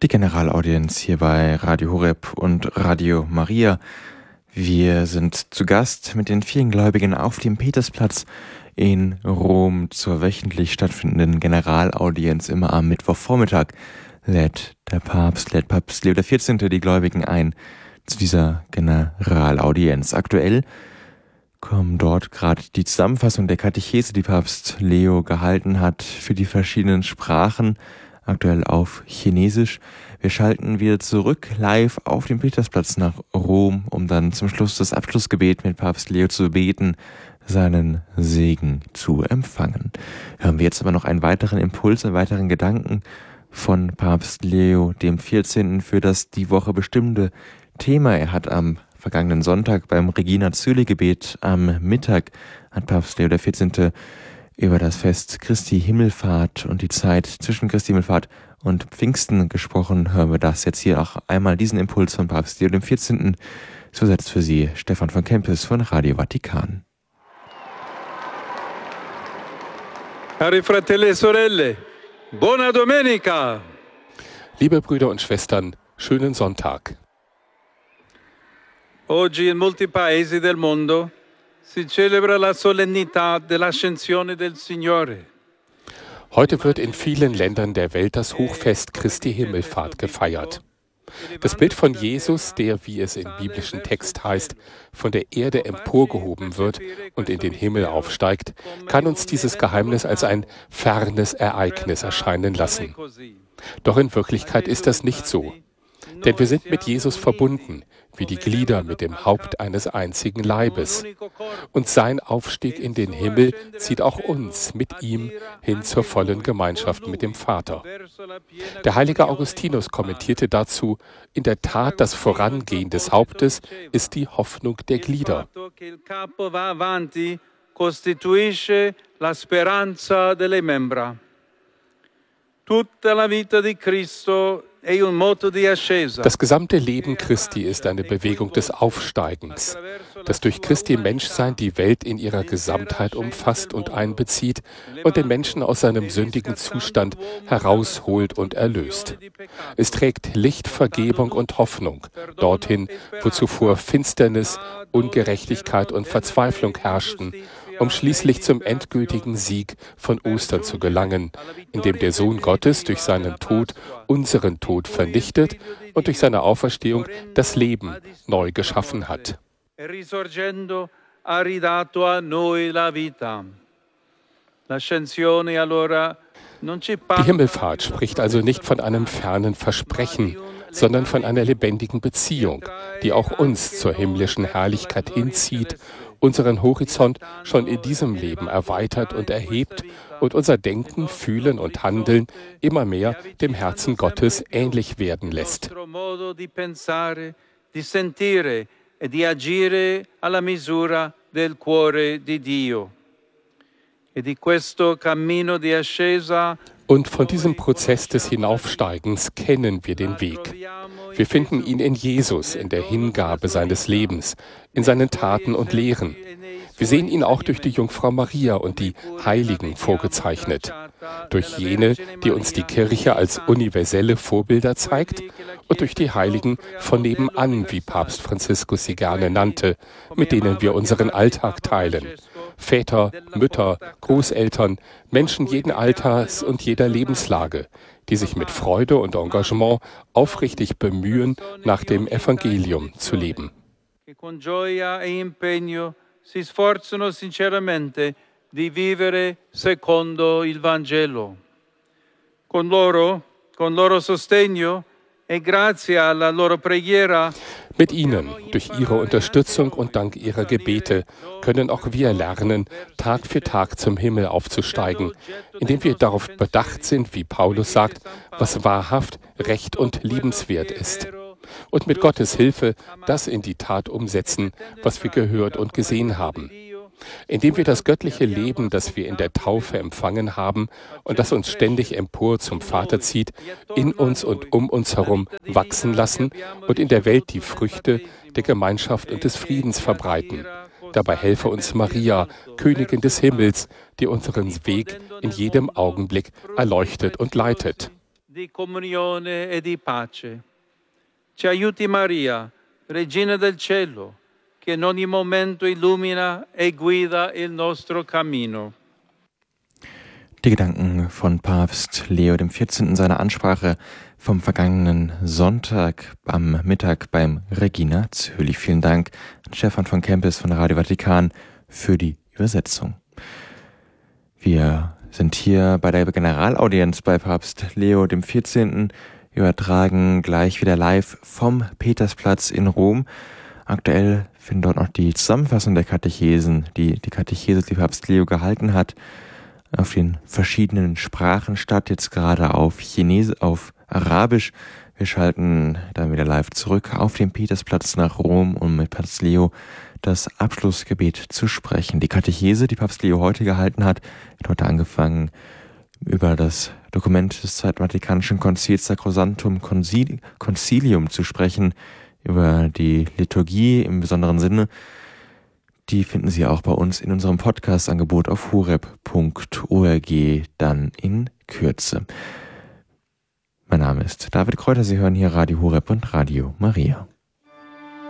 Die Generalaudienz hier bei Radio Horeb und Radio Maria. Wir sind zu Gast mit den vielen Gläubigen auf dem Petersplatz in Rom zur wöchentlich stattfindenden Generalaudienz. Immer am Mittwochvormittag lädt Papst Leo XIV. Die Gläubigen ein zu dieser Generalaudienz. Aktuell kommen dort gerade die Zusammenfassung der Katechese, die Papst Leo gehalten hat, für die verschiedenen Sprachen, aktuell auf Chinesisch. Wir schalten wieder zurück live auf dem Petersplatz nach Rom, um dann zum Schluss das Abschlussgebet mit Papst Leo zu beten, seinen Segen zu empfangen. Hören wir jetzt aber noch einen weiteren Impuls, einen weiteren Gedanken von Papst Leo dem 14. für das die Woche bestimmte Thema. Er hat am vergangenen Sonntag beim Regina Coeli Gebet am Mittag hat Papst Leo XIV. Über das Fest Christi Himmelfahrt und die Zeit zwischen Christi Himmelfahrt und Pfingsten gesprochen. Hören wir das jetzt hier auch einmal, diesen Impuls von Papst Leo XIV. So setzt für Sie Stefan von Kempis von Radio Vatikan. Cari fratelli e sorelle, buona domenica! Liebe Brüder und Schwestern, schönen Sonntag. Oggi in molti paesi del mondo si celebra la solennità dell'ascensione del Signore. Heute wird in vielen Ländern der Welt das Hochfest Christi Himmelfahrt gefeiert. Das Bild von Jesus, der, wie es im biblischen Text heißt, von der Erde emporgehoben wird und in den Himmel aufsteigt, kann uns dieses Geheimnis als ein fernes Ereignis erscheinen lassen. Doch in Wirklichkeit ist das nicht so. Denn wir sind mit Jesus verbunden, wie die Glieder mit dem Haupt eines einzigen Leibes. Und sein Aufstieg in den Himmel zieht auch uns mit ihm hin zur vollen Gemeinschaft mit dem Vater. Der heilige Augustinus kommentierte dazu: In der Tat, das Vorangehen des Hauptes ist die Hoffnung der Glieder. Tutta la vita di Cristo è un moto di ascesa. Das gesamte Leben Christi ist eine Bewegung des Aufsteigens, das durch Christi Menschsein die Welt in ihrer Gesamtheit umfasst und einbezieht und den Menschen aus seinem sündigen Zustand herausholt und erlöst. Es trägt Licht, Vergebung und Hoffnung dorthin, wo zuvor Finsternis, Ungerechtigkeit und Verzweiflung herrschten, um schließlich zum endgültigen Sieg von Ostern zu gelangen, indem der Sohn Gottes durch seinen Tod unseren Tod vernichtet und durch seine Auferstehung das Leben neu geschaffen hat. Die Himmelfahrt spricht also nicht von einem fernen Versprechen, sondern von einer lebendigen Beziehung, die auch uns zur himmlischen Herrlichkeit hinzieht, unseren Horizont schon in diesem Leben erweitert und erhebt und unser Denken, Fühlen und Handeln immer mehr dem Herzen Gottes ähnlich werden lässt. Und von diesem Prozess des Hinaufsteigens kennen wir den Weg. Wir finden ihn in Jesus, in der Hingabe seines Lebens, in seinen Taten und Lehren. Wir sehen ihn auch durch die Jungfrau Maria und die Heiligen vorgezeichnet. Durch jene, die uns die Kirche als universelle Vorbilder zeigt, und durch die Heiligen von nebenan, wie Papst Franziskus sie gerne nannte, mit denen wir unseren Alltag teilen. Väter, Mütter, Großeltern, Menschen jeden Alters und jeder Lebenslage, die sich mit Freude und Engagement aufrichtig bemühen, nach dem Evangelium zu leben. Si sforzano sinceramente di vivere secondo il Vangelo. Con loro sostegno e grazie alla loro preghiera. Mit ihnen, durch ihre Unterstützung und dank ihrer Gebete, können auch wir lernen, Tag für Tag zum Himmel aufzusteigen, indem wir darauf bedacht sind, wie Paulus sagt, was wahrhaft, recht und liebenswert ist. Und mit Gottes Hilfe das in die Tat umsetzen, was wir gehört und gesehen haben. Indem wir das göttliche Leben, das wir in der Taufe empfangen haben und das uns ständig empor zum Vater zieht, in uns und um uns herum wachsen lassen und in der Welt die Früchte der Gemeinschaft und des Friedens verbreiten. Dabei helfe uns Maria, Königin des Himmels, die unseren Weg in jedem Augenblick erleuchtet und leitet. di comunione e di pace. Ci aiuti Maria, Regina del Cielo, che in ogni momento illumina e guida il nostro cammino. Die Gedanken von Papst Leo XIV. In seiner Ansprache vom vergangenen Sonntag am Mittag beim Regina Coeli. Vielen Dank an Stefan von Kempis von Radio Vatikan für die Übersetzung. Wir sind hier bei der Generalaudienz bei Papst Leo XIV. Übertragen gleich wieder live vom Petersplatz in Rom. Aktuell findet dort noch die Zusammenfassung der Katechesen, die Katechese, die Papst Leo gehalten hat, auf den verschiedenen Sprachen statt, jetzt gerade auf auf Arabisch. Wir schalten dann wieder live zurück auf den Petersplatz nach Rom, um mit Papst Leo das Abschlussgebet zu sprechen. Die Katechese, die Papst Leo heute gehalten hat heute angefangen über das Dokument des Zweiten Vatikanischen Konzils Sacrosanctum Concilium zu sprechen, über die Liturgie im besonderen Sinne. Die finden Sie auch bei uns in unserem Podcast-Angebot auf horeb.org dann in Kürze. Mein Name ist David Kräuter, Sie hören hier Radio Horeb und Radio Maria.